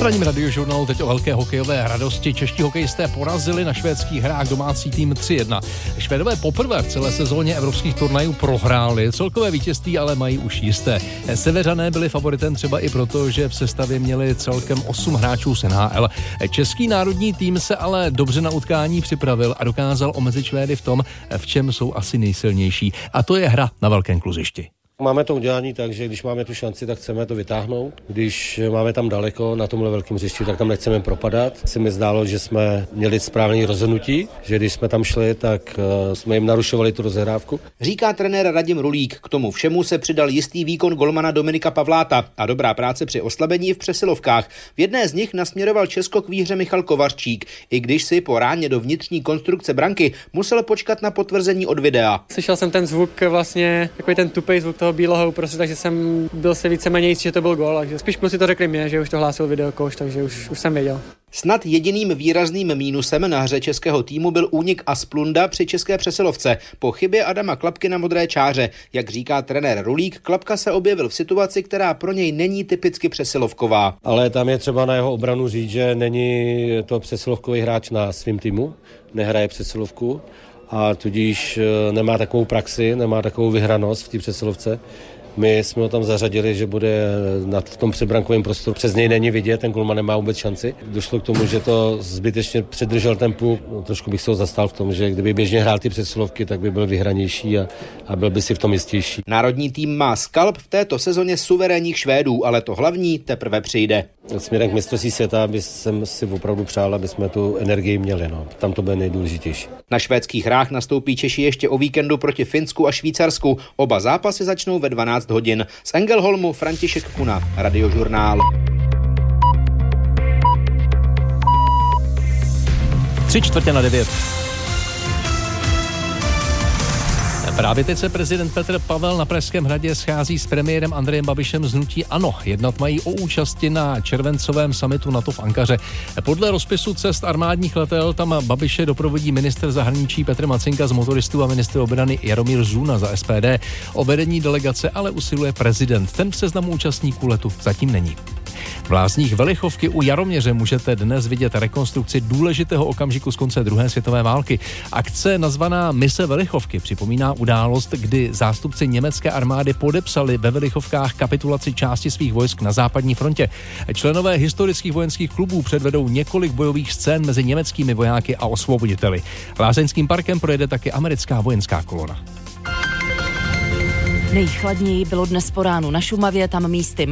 ranním radiožurnálu teď o velké hokejové radosti. Čeští hokejisté porazili na švédských hrách domácí tým 3-1. Švédové poprvé v celé sezóně evropských turnajů prohráli. Celkové vítězství ale mají už jisté. Seveřané byli favoritem třeba i proto, že v sestavě měli celkem 8 hráčů z NHL. Český národní tým se ale dobře na utkání připravil a dokázal omezit Švédy v tom, v čem jsou asi nejsilnější. A to je hra na velkém kluzišti. Máme to udělání tak, že když máme tu šanci, tak chceme to vytáhnout. Když máme tam daleko na tomhle velkém hřišti, tak tam nechceme propadat. Se mi zdálo, že jsme měli správné rozhodnutí, že když jsme tam šli, tak jsme jim narušovali tu rozehrávku. Říká trenér Radim Rulík. K tomu všemu se přidal jistý výkon golmana Dominika Pavláta a dobrá práce při oslabení v přesilovkách. V jedné z nich nasměroval Česko k výhře Michal Kovařčík, i když si po ráně do vnitřní konstrukce branky musel počkat na potvrzení od videa. Slyšel jsem ten zvuk, vlastně takový ten tupej zvuk toho bílého uprostřed, takže jsem byl si víceméně jistý, že to byl gól. Takže spíš kluci to řekli mě, že už to hlásil videokouš, takže už jsem věděl. Snad jediným výrazným mínusem na hře českého týmu byl únik Asplunda při české přesilovce. Po chybě Adama Klapky na modré čáře. Jak říká trenér Rulík, Klapka se objevil v situaci, která pro něj není typicky přesilovková. Ale tam je třeba na jeho obranu říct, že není to přesilovkový hráč na svým týmu, nehraje přesilovku a tudíž nemá takovou praxi, nemá takovou vyhranost v té přesilovce. My jsme ho tam zařadili, že bude v tom předbrankovém prostoru. Přes něj není vidět, ten golman nemá vůbec šanci. Došlo k tomu, že to zbytečně předržel ten puk. Trošku bych se ho zastal v tom, že kdyby běžně hrál ty přesilovky, tak by byl vyhranější a byl by si v tom jistější. Národní tým má skalp v této sezóně suverénních Švédů, ale to hlavní teprve přijde. Směrem k mistrovství světa jsem si opravdu přál, aby jsme tu energii měli. Tam to bude nejdůležitější. Na švédských hrách nastoupí Češi ještě o víkendu proti Finsku a Švýcarsku. Oba zápasy začnou ve 12 hodin. Z Engelholmu František Kuna, Radiožurnál. 8:45. Právě teď se prezident Petr Pavel na Pražském hradě schází s premiérem Andrejem Babišem z hnutí ANO. Jednat mají o účasti na červencovém summitu NATO v Ankaře. Podle rozpisu cest armádních letadel tam Babiše doprovodí ministr zahraničí Petr Macinka z motoristů a ministr obrany Jaromír Zuna za SPD. O vedení delegace ale usiluje prezident. Ten v seznamu účastníků letu zatím není. V Lázních Velichovky u Jaroměře můžete dnes vidět rekonstrukci důležitého okamžiku z konce druhé světové války. Akce nazvaná Mise Velichovky připomíná událost, kdy zástupci německé armády podepsali ve Velichovkách kapitulaci části svých vojsk na západní frontě. Členové historických vojenských klubů předvedou několik bojových scén mezi německými vojáky a osvoboditeli. Lázeňským parkem projede taky americká vojenská kolona. Nejchladněji bylo dnes po ránu na Šumavě, tam místy